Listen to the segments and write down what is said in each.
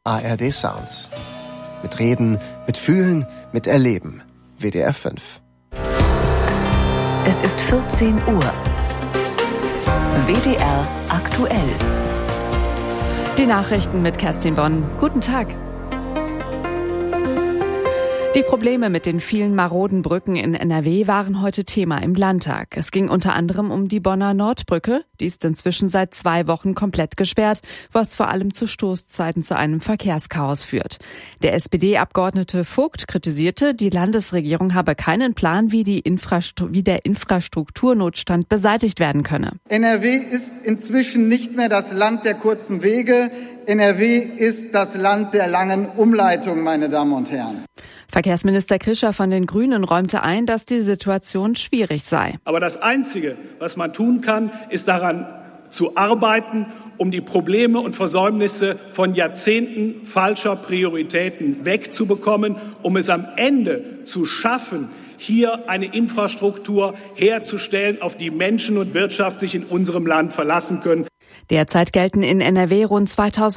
ARD Sounds. Mit Reden, mit Fühlen, mit Erleben. WDR 5. Es ist 14 Uhr. WDR aktuell. Die Nachrichten mit Kerstin Bonn. Guten Tag. Die Probleme mit den vielen maroden Brücken in NRW waren heute Thema im Landtag. Es ging unter anderem um die Bonner Nordbrücke. Die ist inzwischen seit 2 Wochen komplett gesperrt, was vor allem zu Stoßzeiten zu einem Verkehrschaos führt. Der SPD-Abgeordnete Vogt kritisierte, die Landesregierung habe keinen Plan, wie der Infrastrukturnotstand beseitigt werden könne. NRW ist inzwischen nicht mehr das Land der kurzen Wege. NRW ist das Land der langen Umleitungen, meine Damen und Herren. Verkehrsminister Krischer von den Grünen räumte ein, dass die Situation schwierig sei. Aber das Einzige, was man tun kann, ist daran zu arbeiten, um die Probleme und Versäumnisse von Jahrzehnten falscher Prioritäten wegzubekommen, um es am Ende zu schaffen, hier eine Infrastruktur herzustellen, auf die Menschen und Wirtschaft sich in unserem Land verlassen können. Derzeit gelten in NRW rund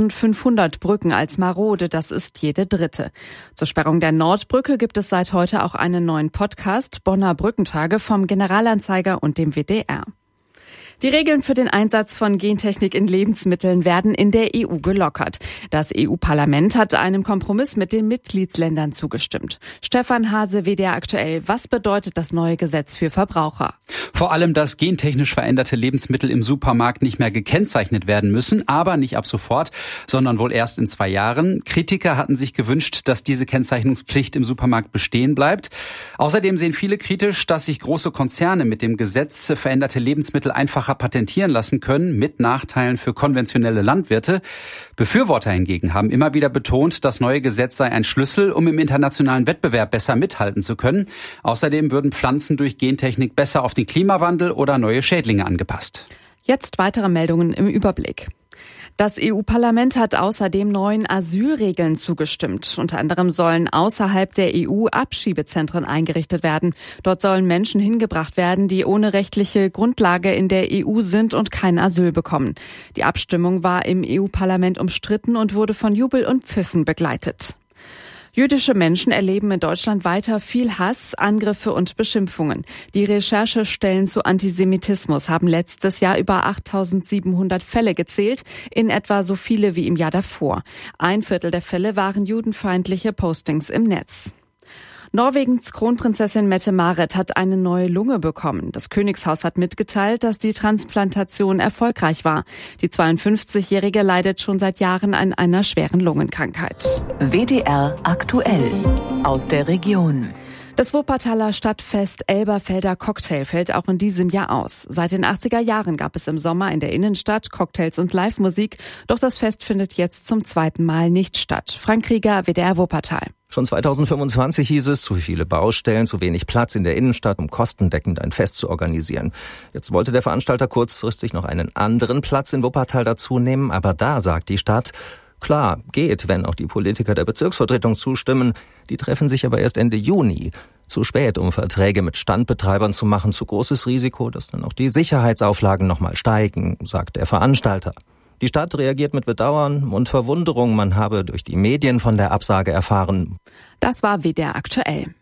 2500 Brücken als marode, das ist jede dritte. Zur Sperrung der Nordbrücke gibt es seit heute auch einen neuen Podcast, Bonner Brückentage vom Generalanzeiger und dem WDR. Die Regeln für den Einsatz von Gentechnik in Lebensmitteln werden in der EU gelockert. Das EU-Parlament hat einem Kompromiss mit den Mitgliedsländern zugestimmt. Stefan Hase, WDR aktuell. Was bedeutet das neue Gesetz für Verbraucher? Vor allem, dass gentechnisch veränderte Lebensmittel im Supermarkt nicht mehr gekennzeichnet werden müssen, aber nicht ab sofort, sondern wohl erst in 2 Jahren. Kritiker hatten sich gewünscht, dass diese Kennzeichnungspflicht im Supermarkt bestehen bleibt. Außerdem sehen viele kritisch, dass sich große Konzerne mit dem Gesetz veränderte Lebensmittel einfacher patentieren lassen können, mit Nachteilen für konventionelle Landwirte. Befürworter hingegen haben immer wieder betont, das neue Gesetz sei ein Schlüssel, um im internationalen Wettbewerb besser mithalten zu können. Außerdem würden Pflanzen durch Gentechnik besser auf den Klimawandel oder neue Schädlinge angepasst. Jetzt weitere Meldungen im Überblick. Das EU-Parlament hat außerdem neuen Asylregeln zugestimmt. Unter anderem sollen außerhalb der EU Abschiebezentren eingerichtet werden. Dort sollen Menschen hingebracht werden, die ohne rechtliche Grundlage in der EU sind und kein Asyl bekommen. Die Abstimmung war im EU-Parlament umstritten und wurde von Jubel und Pfiffen begleitet. Jüdische Menschen erleben in Deutschland weiter viel Hass, Angriffe und Beschimpfungen. Die Recherchestellen zu Antisemitismus haben letztes Jahr über 8.700 Fälle gezählt, in etwa so viele wie im Jahr davor. 1/4 der Fälle waren judenfeindliche Postings im Netz. Norwegens Kronprinzessin Mette-Marit hat eine neue Lunge bekommen. Das Königshaus hat mitgeteilt, dass die Transplantation erfolgreich war. Die 52-Jährige leidet schon seit Jahren an einer schweren Lungenkrankheit. WDR aktuell aus der Region. Das Wuppertaler Stadtfest Elberfelder Cocktail fällt auch in diesem Jahr aus. Seit den 80er Jahren gab es im Sommer in der Innenstadt Cocktails und Live-Musik. Doch das Fest findet jetzt zum 2. Mal nicht statt. Frank Krieger, WDR Wuppertal. Schon 2025 hieß es, zu viele Baustellen, zu wenig Platz in der Innenstadt, um kostendeckend ein Fest zu organisieren. Jetzt wollte der Veranstalter kurzfristig noch einen anderen Platz in Wuppertal dazu nehmen, aber da sagt die Stadt, klar, geht, wenn auch die Politiker der Bezirksvertretung zustimmen. Die treffen sich aber erst Ende Juni. Zu spät, um Verträge mit Standbetreibern zu machen, zu großes Risiko, dass dann auch die Sicherheitsauflagen nochmal steigen, sagt der Veranstalter. Die Stadt reagiert mit Bedauern und Verwunderung. Man habe durch die Medien von der Absage erfahren. Das war WDR aktuell.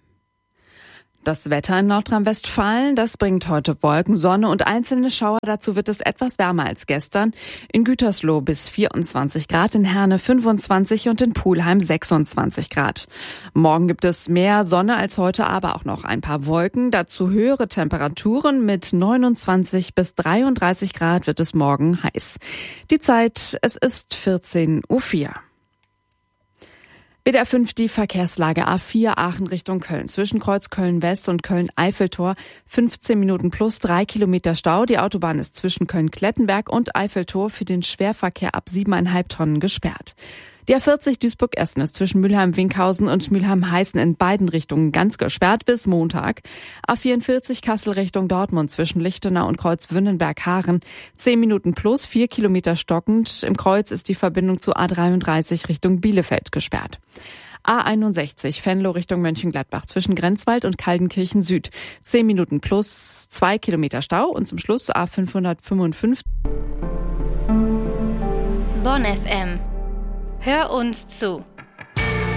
Das Wetter in Nordrhein-Westfalen, das bringt heute Wolken, Sonne und einzelne Schauer. Dazu wird es etwas wärmer als gestern. In Gütersloh bis 24 Grad, in Herne 25 und in Pulheim 26 Grad. Morgen gibt es mehr Sonne als heute, aber auch noch ein paar Wolken. Dazu höhere Temperaturen. Mit 29 bis 33 Grad wird es morgen heiß. Die Zeit, es ist 14:04 Uhr. WDR 5 die Verkehrslage A4 Aachen Richtung Köln. Zwischen Kreuz Köln-West und Köln-Eiffeltor 15 Minuten plus 3 Kilometer Stau. Die Autobahn ist zwischen Köln-Klettenberg und Eiffeltor für den Schwerverkehr ab 7,5 Tonnen gesperrt. Die A40 Duisburg-Essen ist zwischen Mülheim-Winkhausen und Mülheim-Heißen in beiden Richtungen ganz gesperrt bis Montag. A44 Kassel Richtung Dortmund zwischen Lichtenau und Kreuz-Wünnenberg-Haaren 10 Minuten plus 4 Kilometer stockend. Im Kreuz ist die Verbindung zu A33 Richtung Bielefeld gesperrt. A61 Venlo Richtung Mönchengladbach zwischen Grenzwald und Kaldenkirchen Süd. 10 Minuten plus 2 Kilometer Stau und zum Schluss A555. Bonn FM. Hör uns zu.